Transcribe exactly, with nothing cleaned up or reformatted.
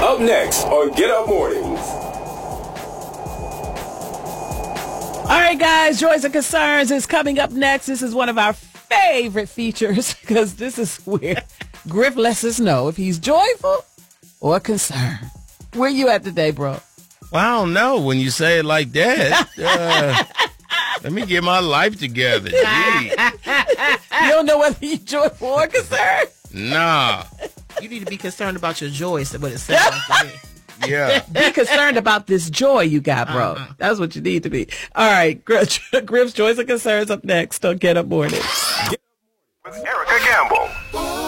Up next on Get Up Mornings. All right, guys, Joys and Concerns is coming up next. This is one of our favorite features because this is where Griff lets us know if he's joyful or concerned. Where you at today, bro? Well, I don't know when you say it like that. Uh, let me get my life together. Gee. You don't know whether you're joyful or concerned? Nah. You need to be concerned about your joy, is what it sounds like to me. Yeah. Be concerned about this joy you got, bro. Uh-huh. That's what you need to be. All right, Griff's Joys and Concerns up next on Get Up Morning. With Erica Campbell.